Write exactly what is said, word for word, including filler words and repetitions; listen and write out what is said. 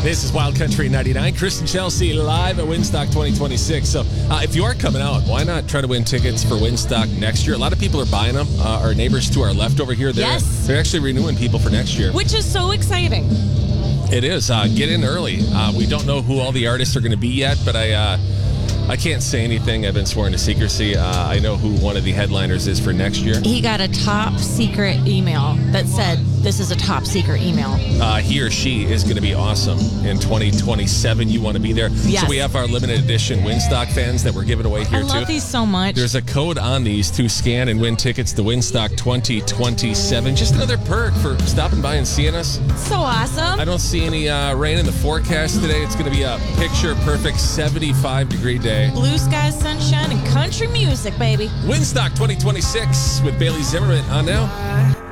This is Wild Country ninety-nine. Chris and Chelsea live at Winstock twenty twenty-six. So uh, if you are coming out, why not try to win tickets for Winstock next year? A lot of people are buying them. Uh, our neighbors to our left over here, they're, yes. they're actually renewing people for next year. Which is so exciting. It is. Uh, get in early. Uh, we don't know who all the artists are going to be yet, but I... Uh, I can't say anything. I've been sworn to secrecy. Uh, I know who one of the headliners is for next year. He got a top secret email that said, this is a top secret email. Uh, he or she is going to be awesome in twenty twenty-seven. You want to be there. Yes. So we have our limited edition Winstock fans that we're giving away here, too. I love too. these so much. There's a code on these to scan and win tickets to Winstock twenty twenty-seven. Just another perk for stopping by and seeing us. So awesome. I don't see any uh, rain in the forecast today. It's going to be a picture-perfect seventy-five degree day. Blue skies, sunshine, and country music, baby. Winstock twenty twenty-six with Bailey Zimmerman on now.